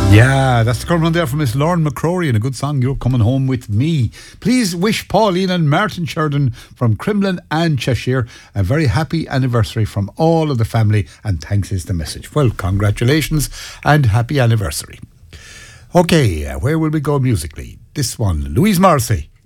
Yeah, that's the current one there from Miss Lauren McCrory and a good song, You're Coming Home With Me. Please wish Pauline and Martin Sheridan from Crimlin and Cheshire a very happy anniversary from all of the family, and thanks is the message. Well, congratulations and happy anniversary. Okay, where will we go musically? This one, Louise Morrissey.